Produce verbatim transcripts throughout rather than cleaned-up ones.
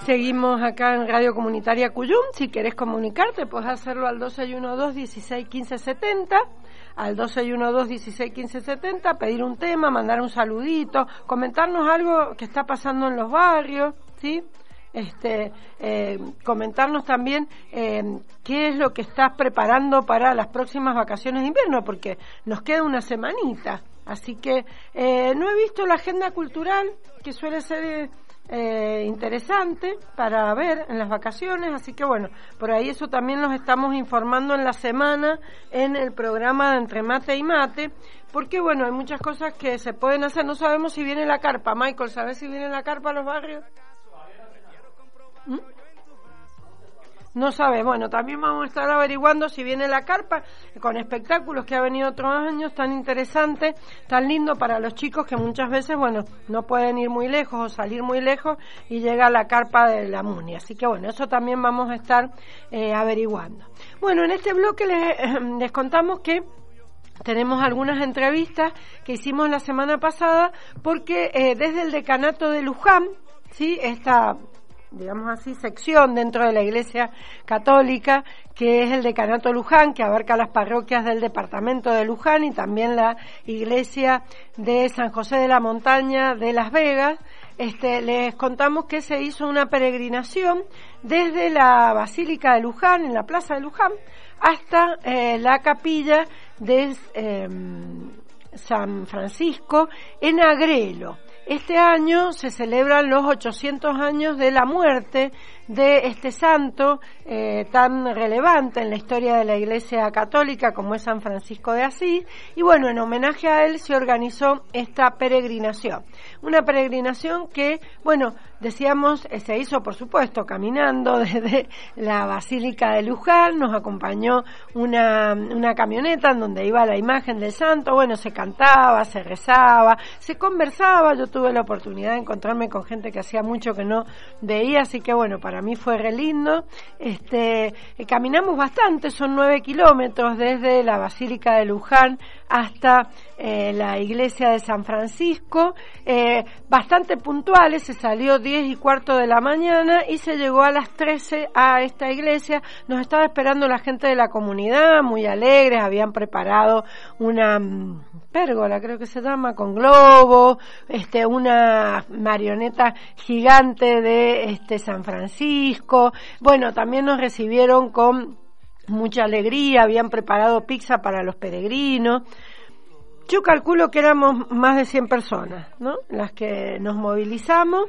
Seguimos acá en Radio Comunitaria Cuyum. Si querés comunicarte, puedes hacerlo al dos seis uno dos, dieciséis quince setenta, al dos seis uno dos, dieciséis quince setenta, pedir un tema, mandar un saludito, comentarnos algo que está pasando en los barrios, ¿sí? Este, eh, comentarnos también eh, qué es lo que estás preparando para las próximas vacaciones de invierno, porque nos queda una semanita. Así que eh, no he visto la agenda cultural, que suele ser eh, interesante para ver en las vacaciones, así que bueno, por ahí eso también nos estamos informando en la semana en el programa de Entre Mate y Mate, porque bueno, hay muchas cosas que se pueden hacer. No sabemos si viene la carpa. Michael, ¿sabes si viene la carpa a los barrios? ¿Mm? No sabe. Bueno, también vamos a estar averiguando si viene la carpa, con espectáculos que ha venido otros años, tan interesante, tan lindo para los chicos que muchas veces, bueno, no pueden ir muy lejos o salir muy lejos y llega la carpa de la Muni. Así que bueno, eso también vamos a estar eh, averiguando. Bueno, en este bloque les, eh, les contamos que tenemos algunas entrevistas que hicimos la semana pasada, porque eh, desde el decanato de Luján, ¿sí?, esta, digamos así, sección dentro de la Iglesia Católica, que es el Decanato Luján, que abarca las parroquias del departamento de Luján y también la Iglesia de San José de la Montaña de Las Vegas. Este, les contamos que se hizo una peregrinación desde la Basílica de Luján, en la Plaza de Luján, hasta eh, la capilla de eh, San Francisco en Agrelo. Este año se celebran los ochocientos años de la muerte de este santo eh, tan relevante en la historia de la Iglesia Católica como es San Francisco de Asís, y bueno, en homenaje a él se organizó esta peregrinación. Una peregrinación que, bueno, decíamos, eh, se hizo por supuesto caminando desde la Basílica de Luján, nos acompañó una, una camioneta en donde iba la imagen del santo, bueno, se cantaba, se rezaba, se conversaba. Yo tuve la oportunidad de encontrarme con gente que hacía mucho que no veía, así que bueno, para mí fue re lindo. Este, eh, caminamos bastante, son nueve kilómetros desde la Basílica de Luján hasta eh, la iglesia de San Francisco, eh, bastante puntuales, se salió diez y cuarto de la mañana y se llegó a las trece a esta iglesia. Nos estaba esperando la gente de la comunidad, muy alegres, habían preparado una um, pérgola, creo que se llama, con globo, este, una marioneta gigante de este San Francisco. Bueno, también nos recibieron con mucha alegría, habían preparado pizza para los peregrinos. Yo calculo que éramos más de cien personas, ¿no?, las que nos movilizamos.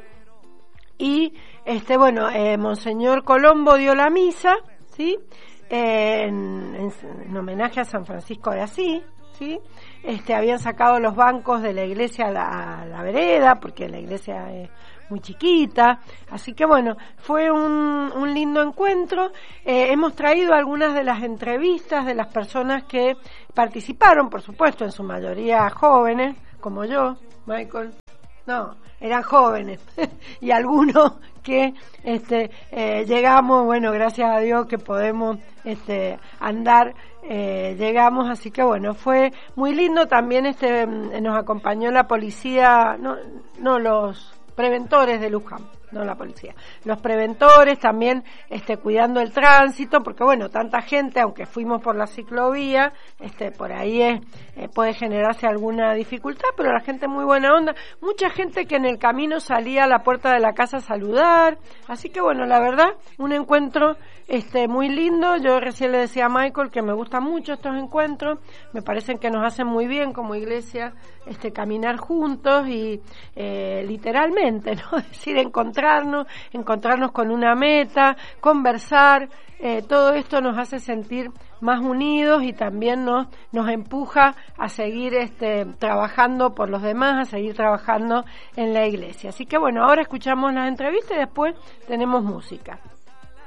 Y este bueno, eh, Monseñor Colombo dio la misa, ¿sí?, eh, en, en, en homenaje a San Francisco de Asís, ¿sí? Este, habían sacado los bancos de la iglesia a la, a la vereda, porque la iglesia es muy chiquita, así que bueno, fue un, un lindo encuentro. Eh, hemos traído algunas de las entrevistas de las personas que participaron, por supuesto, en su mayoría jóvenes, como yo, Michael. No, eran jóvenes y algunos que este eh, llegamos, bueno, gracias a Dios que podemos este andar, eh, llegamos, así que bueno, fue muy lindo. También este nos acompañó la policía, no, no los preventores de Luján, no la policía, los preventores también este cuidando el tránsito, porque bueno, tanta gente, aunque fuimos por la ciclovía, este por ahí es, eh, puede generarse alguna dificultad, pero la gente muy buena onda, mucha gente que en el camino salía a la puerta de la casa a saludar, así que bueno, la verdad, un encuentro este muy lindo. Yo recién le decía a Michael que me gustan mucho estos encuentros, me parecen que nos hacen muy bien como iglesia este caminar juntos y eh, literalmente, ¿no?, es decir, encontrarnos, encontrarnos con una meta, conversar, eh, todo esto nos hace sentir más unidos y también nos, nos empuja a seguir este, trabajando por los demás, a seguir trabajando en la iglesia. Así que bueno, ahora escuchamos las entrevistas y después tenemos música.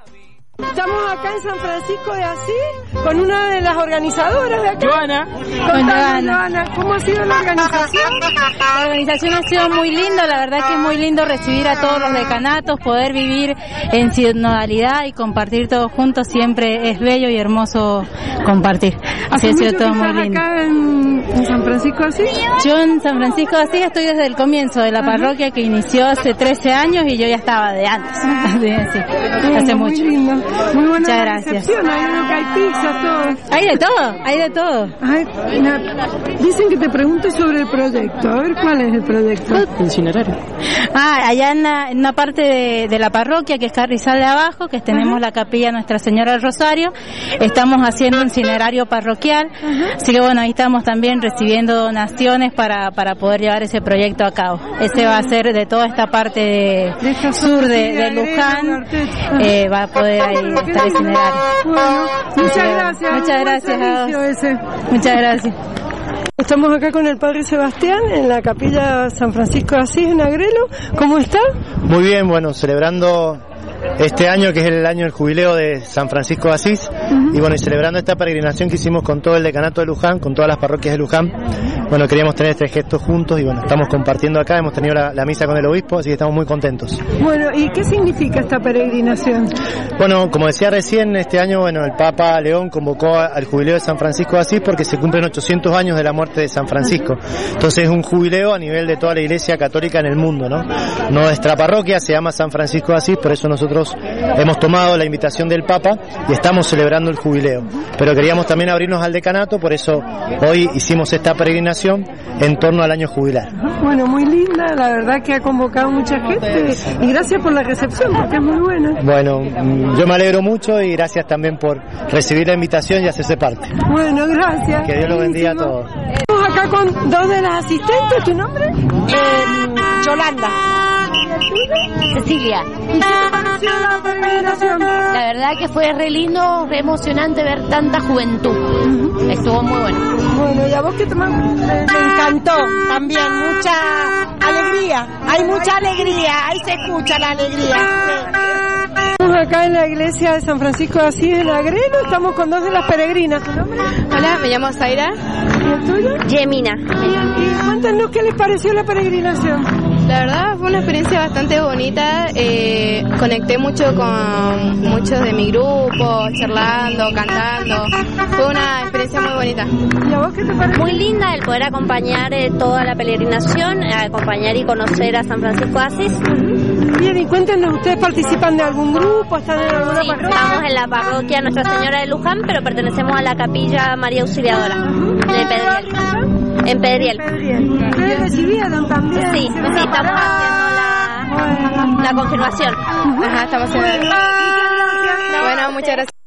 Estamos acá en San Francisco de Asís con una de las organizadoras de acá. Joana. Con Joana. ¿Cómo ha sido la organización? La organización ha sido muy linda, la verdad que es muy lindo recibir a todos los decanatos, poder vivir en sinodalidad y compartir todos juntos, siempre es bello y hermoso compartir. Así ha sido mucho todo que muy estás lindo. acá en, en San Francisco de Asís? Yo en San Francisco de Asís estoy desde el comienzo de la parroquia que inició hace trece años y yo ya estaba de antes, sí, sí, Bueno, hace muy mucho. lindo. Muy buena Muchas la gracias. recepción, hay uno que hay pizza, todo. Hay de todo, hay de todo. Ay, na- dicen que te pregunte sobre el proyecto. A ver, ¿cuál es el proyecto? El itinerario. Ah, allá en, la, en una parte de, de la parroquia que es Carrizal de Abajo, que tenemos Ajá. la capilla Nuestra Señora del Rosario, estamos haciendo un itinerario parroquial, Ajá. así que bueno, ahí estamos también recibiendo donaciones para, para poder llevar ese proyecto a cabo. Ese va a ser de toda esta parte de, De esta sur zona, de, sí, de Agrelo, Luján, Gartet. Ajá. eh, va a poder ahí estar el itinerario. Bueno, muchas Sí, gracias. muchas Un buen gracias a servicio vos. ese. Muchas gracias. Estamos acá con el Padre Sebastián en la capilla San Francisco de Asís en Agrelo. ¿Cómo está? Muy bien, bueno, celebrando este año que es el año del jubileo de San Francisco de Asís, uh-huh. y bueno, y celebrando esta peregrinación que hicimos con todo el decanato de Luján, con todas las parroquias de Luján. Bueno, queríamos tener este gesto juntos y bueno, estamos compartiendo acá, hemos tenido la, la misa con el obispo, así que estamos muy contentos. Bueno, ¿y qué significa esta peregrinación? Bueno, como decía recién, este año, bueno, el Papa León convocó al jubileo de San Francisco de Asís porque se cumplen ochocientos años de la muerte de San Francisco. Entonces es un jubileo a nivel de toda la Iglesia Católica en el mundo, ¿no? Nuestra parroquia se llama San Francisco de Asís, por eso nosotros hemos tomado la invitación del Papa y estamos celebrando el jubileo. Pero queríamos también abrirnos al decanato, por eso hoy hicimos esta peregrinación en torno al año jubilar. Bueno, muy linda, la verdad que ha convocado mucha gente y gracias por la recepción porque es muy buena. Bueno, yo me alegro mucho y gracias también por recibir la invitación y hacerse parte. Bueno, gracias. Que Dios los bendiga a todos. Estamos acá con dos de las asistentes, ¿tu nombre? Eh, Yolanda. Cecilia. ¿Y qué te pareció la peregrinación? La verdad que fue re lindo, re emocionante ver tanta juventud. Uh-huh. Estuvo muy bueno. Bueno, ¿y a vos qué te más? Me encantó también, mucha alegría, hay mucha alegría, ahí se escucha la alegría. Estamos acá en la iglesia de San Francisco de Asís en Agrelo, estamos con dos de las peregrinas. ¿Tu nombre? Hola, me llamo Zaira. ¿Y el tuyo? Yemina. Y, y cuéntanos qué les pareció la peregrinación. La verdad fue una experiencia bastante bonita, eh, conecté mucho con muchos de mi grupo, charlando, cantando, fue una experiencia muy bonita. ¿Y a vos qué te pareció? Muy linda el poder acompañar eh, toda la peregrinación, eh, acompañar y conocer a San Francisco de Asís. Bien, y cuéntenos, ¿ustedes participan de algún grupo? ¿Están en alguna Sí, parroquia? estamos en la parroquia Nuestra Señora de Luján, pero pertenecemos a la capilla María Auxiliadora de Pedriel. En Pedriel. ¿Ustedes recibieron también? Sí, sí, estamos haciendo la, la confirmación. Ajá, estamos haciendo. Bueno, Bueno, muchas gracias.